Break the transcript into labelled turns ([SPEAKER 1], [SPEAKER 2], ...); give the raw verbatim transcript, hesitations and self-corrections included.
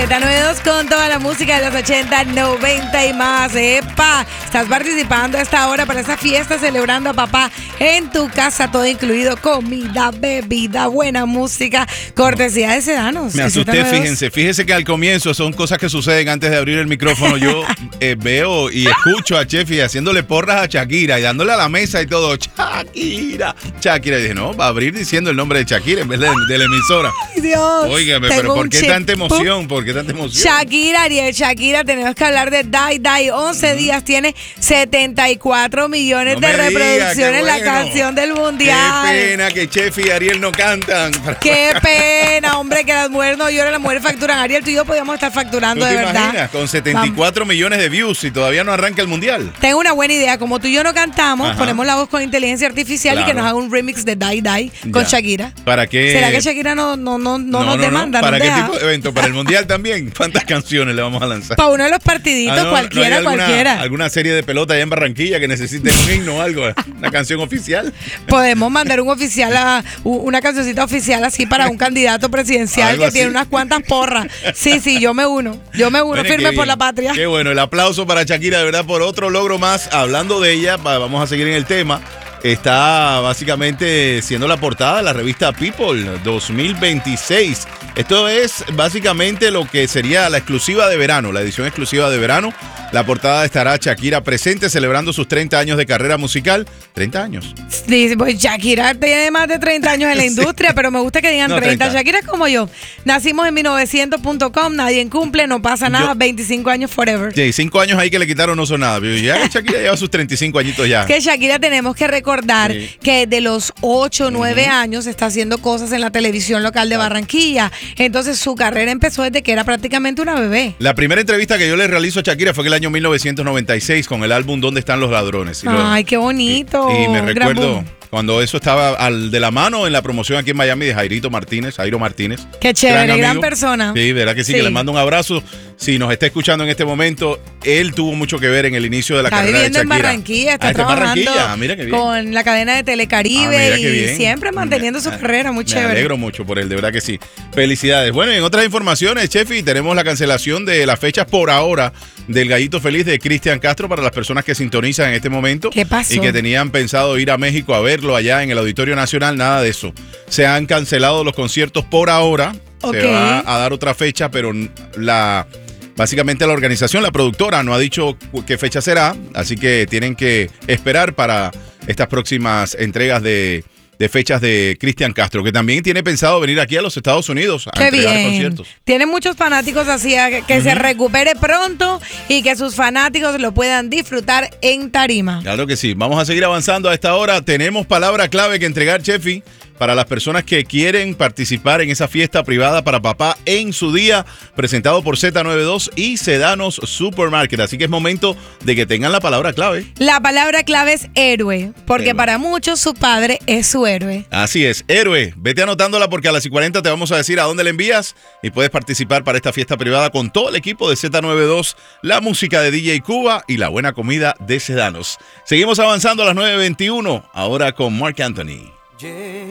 [SPEAKER 1] Z noventa y dos con toda la música de los ochenta, noventa y más. ¡Epa! Estás participando a esta hora para esa fiesta celebrando a papá en tu casa, todo incluido, comida, bebida, buena música, cortesía de Sedanos.
[SPEAKER 2] Me asusté, fíjense, fíjense que al comienzo son cosas que suceden antes de abrir el micrófono. Yo eh, veo y escucho a Chefi haciéndole porras a Shakira y dándole a la mesa y todo. Shakira, Shakira. Y dije, no, va a abrir diciendo el nombre de Shakira en vez de, de la emisora.
[SPEAKER 1] Ay, Dios.
[SPEAKER 2] Óigame, pero ¿por qué tanta emoción? ¿Por qué tanta emoción?
[SPEAKER 1] Shakira, Ariel, Shakira, tenemos que hablar de Die Die. once uh-huh. días, tiene setenta y cuatro millones no de reproducciones en bueno. la canción del mundial.
[SPEAKER 2] Qué pena que Chefi y Ariel no cantan.
[SPEAKER 1] Qué pena, hombre, que las mujeres no lloran, las mujeres facturan. Ariel, tú y yo podíamos estar facturando de verdad. ¿Tú te imaginas?
[SPEAKER 2] Con setenta y cuatro Vamos. millones de views y todavía no arranca el mundial.
[SPEAKER 1] Tengo una buena idea. Como tú y yo no cantamos, Ajá. ponemos la voz con inteligencia artificial claro. y que nos haga un remix de Die Die con ya. Shakira.
[SPEAKER 2] ¿Para qué?
[SPEAKER 1] ¿Será que Shakira no, no, no, no, no nos
[SPEAKER 2] no,
[SPEAKER 1] demanda?
[SPEAKER 2] ¿Para
[SPEAKER 1] ¿no
[SPEAKER 2] qué
[SPEAKER 1] deja?
[SPEAKER 2] tipo de evento? ¿Para el mundial también? ¿Cuántas canciones le vamos a lanzar?
[SPEAKER 1] Para uno de los partiditos, ah, no, cualquiera,
[SPEAKER 2] ¿no hay alguna,
[SPEAKER 1] cualquiera.
[SPEAKER 2] ¿Alguna serie de pelota allá en Barranquilla que necesite un himno o algo? ¿Una canción oficial?
[SPEAKER 1] Podemos mandar un oficial, a, una cancioncita oficial así para un candidato presidencial que así? tiene unas cuantas porras. Sí, sí, yo me uno. Yo me uno, bueno, firme por la patria.
[SPEAKER 2] Qué bueno, el aplauso para Shakira, de verdad, por otro logro más. Hablando de ella, vamos a seguir en el tema. Está básicamente siendo la portada de la revista People dos mil veintiséis. Esto es básicamente lo que sería la exclusiva de verano, la edición exclusiva de verano. La portada estará Shakira presente celebrando sus treinta años de carrera musical. ¿treinta años?
[SPEAKER 1] Sí, pues Shakira tiene más de treinta años en la industria, sí. pero me gusta que digan no, treinta. treinta. Shakira es como yo. Nacimos en mil novecientos punto com, nadie cumple, no pasa nada, yo, veinticinco años forever.
[SPEAKER 2] Sí, cinco años ahí que le quitaron no son nada. Ya Shakira lleva sus treinta y cinco añitos ya.
[SPEAKER 1] Que Shakira tenemos que recordar sí. que de los ocho, nueve uh-huh. años está haciendo cosas en la televisión local de Barranquilla. Entonces su carrera empezó desde que era prácticamente una bebé.
[SPEAKER 2] La primera entrevista que yo le realizo a Shakira fue en el año mil novecientos noventa y seis con el álbum ¿Dónde están los ladrones? Y
[SPEAKER 1] Ay, lo, qué bonito.
[SPEAKER 2] Y, y me recuerdo cuando eso estaba al de la mano en la promoción aquí en Miami de Jairito Martínez, Jairo Martínez.
[SPEAKER 1] Qué chévere, gran, gran persona.
[SPEAKER 2] Sí, verdad que sí, sí, que le mando un abrazo. Si nos está escuchando en este momento, él tuvo mucho que ver en el inicio de la
[SPEAKER 1] está
[SPEAKER 2] carrera de Shakira.
[SPEAKER 1] Está viviendo en Barranquilla, está
[SPEAKER 2] ah,
[SPEAKER 1] trabajando
[SPEAKER 2] Barranquilla. Mira qué bien.
[SPEAKER 1] con la cadena de Telecaribe ah, y siempre manteniendo su carrera, muy
[SPEAKER 2] me
[SPEAKER 1] chévere.
[SPEAKER 2] Me alegro mucho por él, de verdad que sí. Felicidades. Bueno, y en otras informaciones, Chefi, tenemos la cancelación de las fechas por ahora del Gallito Feliz de Cristian Castro para las personas que sintonizan en este momento.
[SPEAKER 1] ¿Qué pasó?
[SPEAKER 2] Y que tenían pensado ir a México a verlo allá en el Auditorio Nacional, nada de eso. Se han cancelado los conciertos por ahora. Okay. Se va a dar otra fecha, pero la básicamente la organización, la productora, no ha dicho qué fecha será, así que tienen que esperar para estas próximas entregas de, de fechas de Cristian Castro, que también tiene pensado venir aquí a los Estados Unidos a
[SPEAKER 1] Qué
[SPEAKER 2] entregar
[SPEAKER 1] bien. conciertos. Tiene muchos fanáticos así, que, que uh-huh. se recupere pronto y que sus fanáticos lo puedan disfrutar en tarima.
[SPEAKER 2] Claro que sí. Vamos a seguir avanzando a esta hora. Tenemos palabra clave que entregar, Chefi, para las personas que quieren participar en esa fiesta privada para papá en su día, presentado por Z noventa y dos y Sedanos Supermarket. Así que es momento de que tengan la palabra clave.
[SPEAKER 1] La palabra clave es héroe, porque héroe. Para muchos su padre es su héroe.
[SPEAKER 2] Así es, héroe. Vete anotándola porque a las y cuarenta te vamos a decir a dónde la envías y puedes participar para esta fiesta privada con todo el equipo de Z noventa y dos, la música de D J Cuba y la buena comida de Sedanos. Seguimos avanzando a las nueve veintiuno, ahora con Marc Anthony. Yeah.